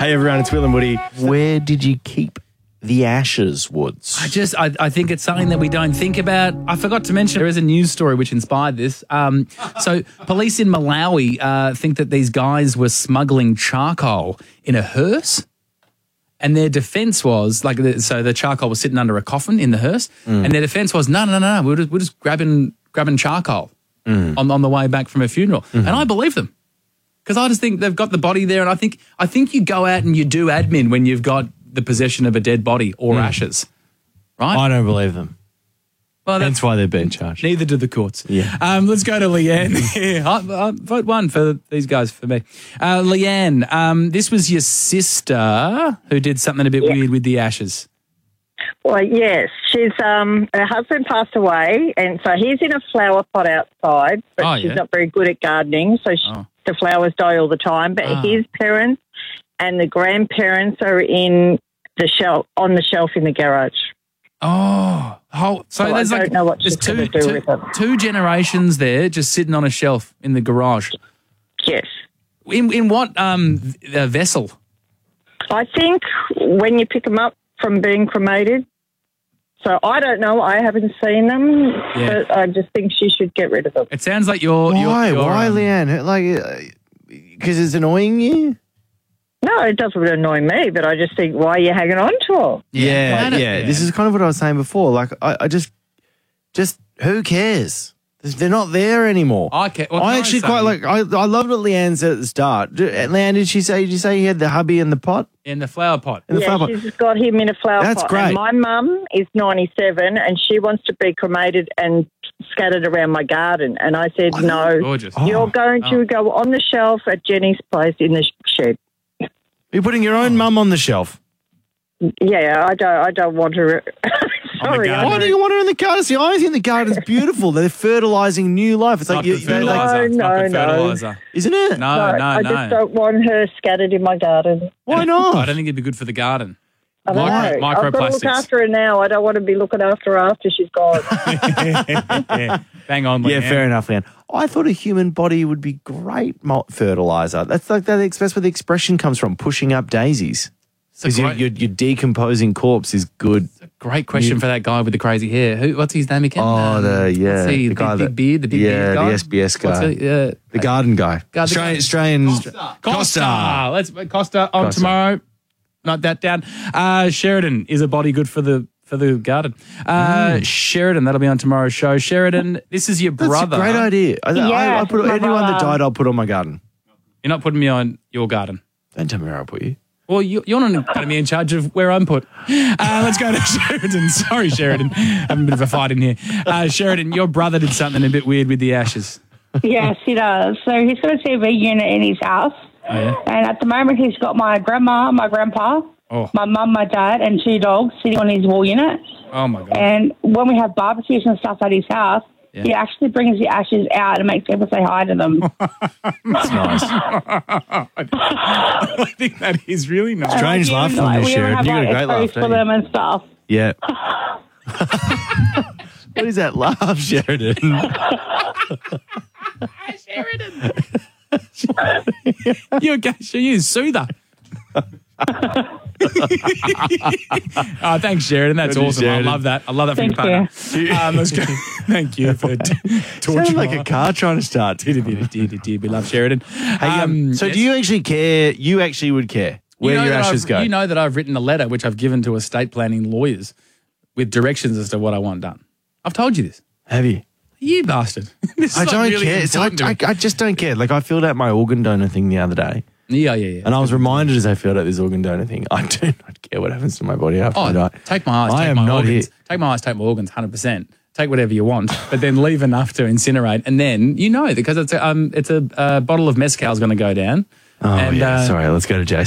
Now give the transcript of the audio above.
Hey, everyone, it's Will and Woody. Where did you keep the ashes, Woods? I think it's something that we don't think about. I forgot to mention there is a news story which inspired this. So police in Malawi think that these guys were smuggling charcoal in a hearse. And their defence was, so the charcoal was sitting under a coffin in the hearse, and their defence was, no, we're just grabbing charcoal on the way back from a funeral. And I believe them because I just think they've got the body there, and I think you go out and you do admin when you've got the possession of a dead body or ashes, right? I don't believe them. Well, that's why they're being charged. Neither do the courts. Yeah. Let's go to Leanne. I vote one for these guys for me. Leanne, this was your sister who did something a bit weird with the ashes. Well, yes. She's her husband passed away, and so he's in a flower pot outside, but she's not very good at gardening, so the flowers die all the time. But his parents and the grandparents are on the shelf in the garage. So there's I don't know what she's going to do with them. Two generations there just sitting on a shelf in the garage. Yes. In what vessel? I think when you pick them up from being cremated. So I don't know. I haven't seen them, but I just think she should get rid of them. It sounds like you're... Why, Leanne? Because it's annoying you? No, it doesn't annoy me, but I just think, why are you hanging on to her? Yeah. This is kind of what I was saying before. Like, I just who cares? They're not there anymore. I care. I actually quite like. I loved what Leanne said at the start. Leanne, did you say you had the hubby in the pot? In the flower pot. She's got him in a flower pot. That's great. And my mum is 97 and she wants to be cremated and scattered around my garden. And I said, no, gorgeous. You're going to go on the shelf at Jenny's place in the shed. You're putting your own mum on the shelf. Yeah, I don't want her. Sorry. Why do you want her in the garden? See, I think the garden's beautiful. They're fertilising new life. It's like fertiliser. No. Isn't it? No. I just don't want her scattered in my garden. Why not? I don't think it'd be good for the garden. I don't know. I've got to look after her now. I don't want to be looking after her after she's gone. Bang on, Leanne. Yeah, fair enough, Leanne. I thought a human body would be great fertiliser. That's where the expression comes from, pushing up daisies. Because your decomposing corpse is good. It's a great question for that guy with the crazy hair. What's his name again? The guy big beard, the big beard guy? the SBS guy. The garden guy. Australian Costa. Costa on tomorrow. Note that down. Sheridan, is a body good for the garden? Sheridan, that'll be on tomorrow's show. Sheridan, this is your brother. That's a great idea. I put anyone that died, I'll put on my garden. You're not putting me on your garden. Don't tell me where I'll put you. Well, you're not going to be in charge of where I'm put. Let's go to Sheridan. Sorry, Sheridan. Having a bit of a fight in here. Sheridan, your brother did something a bit weird with the ashes. Yes, he does. So he's got a TV unit in his house. Oh, yeah? And at the moment he's got my grandma, my grandpa, my mum, my dad, and 2 dogs sitting on his wall unit. Oh, my God. And when we have barbecues and stuff at his house, he actually brings the ashes out and makes people say hi to them. That's nice. I think that is really nice. Strange laugh from you, Sheridan. You got a great laugh, for them and stuff. Yeah. What is that laugh, Sheridan? Sheridan. You're a soother. Thanks, Sheridan. That's awesome. Sheridan. I love that. I love that from your partner. Let's go. Thank you for torturing. Sounded like a car trying to start. We love Sheridan. So do you actually care? You actually would care where your ashes go? You know that I've written a letter which I've given to estate planning lawyers with directions as to what I want done. I've told you this. Have you? You bastard. I don't care. I just don't care. Like, I filled out my organ donor thing the other day. Yeah. And I was reminded as I filled out this organ donor thing, I do not care what happens to my body after I die. Take my eyes, take my organs. Take my eyes, take my organs, 100%. Take whatever you want, but then leave enough to incinerate. And then, because it's a bottle of mezcal is going to go down. Sorry, let's go to Jason.